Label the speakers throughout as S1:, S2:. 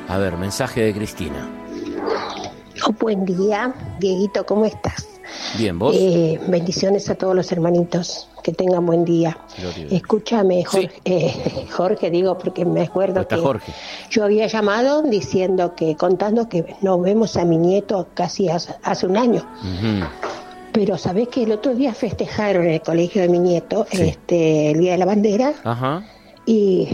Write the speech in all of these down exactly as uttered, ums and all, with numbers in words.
S1: A ver, mensaje de Cristina.
S2: Oh, buen día, Dieguito, ¿cómo estás?
S1: Bien, ¿vos?
S2: Eh, bendiciones a todos los hermanitos, que tengan buen día. Escúchame, Jorge, sí. eh, Jorge, digo, porque me acuerdo que
S1: Jorge.
S2: yo había llamado diciendo que, contando que nos vemos a mi nieto casi hace, hace un año. Uh-huh. Pero sabés que el otro día festejaron en el colegio de mi nieto, sí. este, el Día de la Bandera.
S1: Ajá.
S2: Y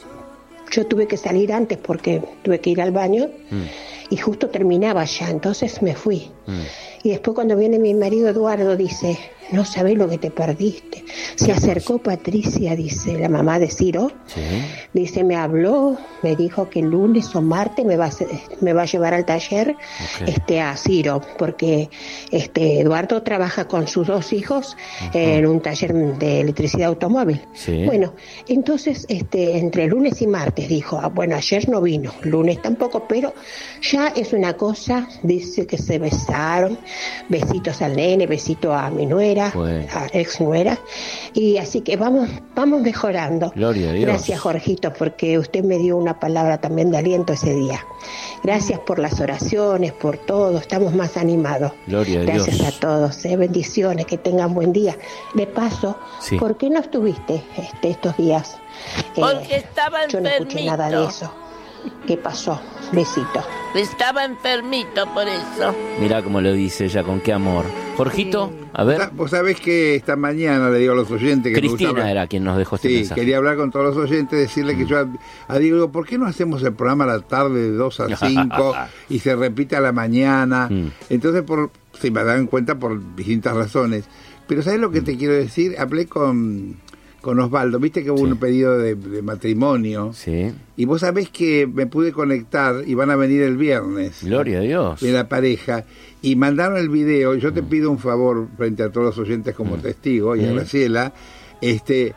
S2: yo tuve que salir antes porque tuve que ir al baño. Mm. Y justo terminaba ya, entonces me fui. Mm. Y después cuando viene mi marido Eduardo dice, no sabés lo que te perdiste. Se acercó Patricia, dice, la mamá de Ciro. ¿Sí? Dice, me habló, me dijo que el lunes o martes me va a, me va a llevar al taller okay. este, a Ciro, porque este Eduardo trabaja con sus dos hijos uh-huh. en un taller de electricidad automóvil. ¿Sí? Bueno, entonces este entre lunes y martes dijo, ah, bueno, ayer no vino, lunes tampoco, pero ya es una cosa, dice que se besaron, besitos al nene, besito a mi nuera, bueno. a ex nuera, y así que vamos, vamos mejorando.
S1: Gloria a Dios.
S2: Gracias, Jorgito, porque usted me dio una palabra también de aliento ese día. Gracias por las oraciones, por todo, estamos más animados.
S1: Gloria a Dios.
S2: Gracias a todos, eh, bendiciones, que tengan buen día. De paso, sí. ¿por qué no estuviste este, estos días?
S3: Porque eh, estaba enfermito.
S2: Yo no escuché nada de eso. ¿Qué pasó? Besito.
S3: Estaba enfermito por eso.
S1: Mirá cómo lo dice ella, con qué amor. Jorgito, a ver.
S4: Vos sabés que esta mañana le digo a los oyentes que
S1: Cristina
S4: me gustaba,
S1: era quien nos dejó este
S4: sí,
S1: mensaje.
S4: quería hablar con todos los oyentes, decirle mm. que yo a, a Diego, ¿por qué no hacemos el programa a la tarde de dos a cinco y se repite a la mañana? Mm. Entonces, por si me dan cuenta por distintas razones. Pero ¿sabés lo que mm. te quiero decir? Hablé con... con Osvaldo, viste que hubo sí. un pedido de, de matrimonio,
S1: sí.
S4: y vos sabés que me pude conectar y van a venir el viernes.
S1: Gloria a Dios.
S4: De la pareja, y mandaron el video. Yo te mm. pido un favor frente a todos los oyentes como mm. testigo, y a Graciela, este,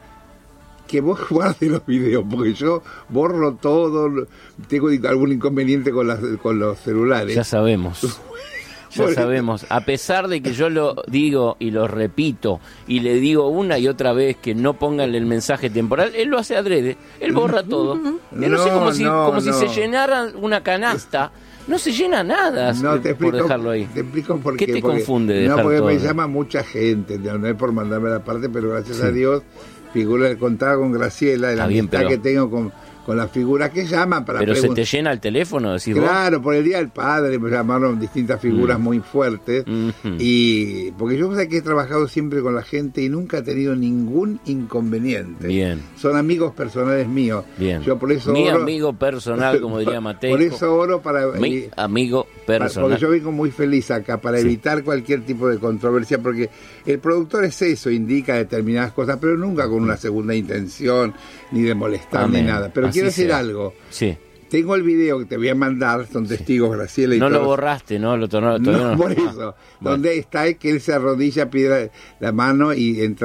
S4: que vos guardes los videos, porque yo borro todo, tengo algún inconveniente con, las, con los celulares.
S1: Ya sabemos. Ya bueno, sabemos, a pesar de que yo lo digo y lo repito y le digo una y otra vez que no pongan el mensaje temporal, él lo hace adrede, él borra todo. No, no sé, como, si,
S4: no,
S1: como
S4: no.
S1: si se llenara una canasta. No se llena nada
S4: no, te explico,
S1: por dejarlo ahí.
S4: Te explico por qué.
S1: ¿Qué te
S4: porque,
S1: confunde de dejar
S4: No, porque
S1: todo?
S4: Me llama mucha gente, no es por mandarme la parte, pero gracias sí. a Dios, figura contaba con Graciela, de la
S1: bien,
S4: amistad
S1: pero...
S4: que tengo con... con las figuras que llaman para
S1: pero
S4: preguntar.
S1: Se te llena el teléfono, decís
S4: claro,
S1: vos.
S4: Por el Día del Padre me llamaron distintas figuras mm. muy fuertes mm-hmm. y porque yo sé que he trabajado siempre con la gente y nunca he tenido ningún inconveniente.
S1: Bien.
S4: Son amigos personales míos.
S1: Bien.
S4: Yo por eso
S1: mi
S4: oro,
S1: amigo personal, como diría Mateo.
S4: Por eso oro para
S1: mi
S4: y,
S1: amigo personal.
S4: Porque yo vengo muy feliz acá para sí. evitar cualquier tipo de controversia, porque el productor es eso, indica determinadas cosas, pero nunca con una segunda intención ni de molestar Amén. Ni nada. Pero
S1: Así
S4: quiero decir
S1: sea.
S4: Algo.
S1: Sí.
S4: Tengo el video que te voy a mandar, son testigos, sí. Graciela y
S1: no
S4: todos.
S1: Lo borraste, ¿no? Lo, no,
S4: no, no por eso. Bueno. Donde está que él se arrodilla, pide la mano y entra